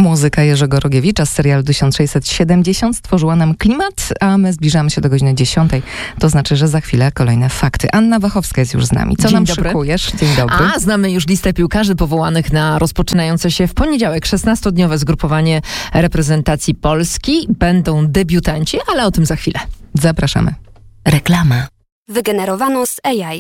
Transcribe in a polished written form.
Muzyka Jerzego Rogiewicza z serialu 1670 stworzyła nam klimat, a my zbliżamy się do godziny 10. To znaczy, że za chwilę kolejne fakty. Anna Wachowska jest już z nami. Co Dzień nam dobry. szykujesz? Dzień dobry. Znamy już listę piłkarzy powołanych na rozpoczynające się w poniedziałek 16-dniowe zgrupowanie reprezentacji Polski. Będą debiutanci, ale o tym za chwilę. Zapraszamy. Reklama. Wygenerowano z AI.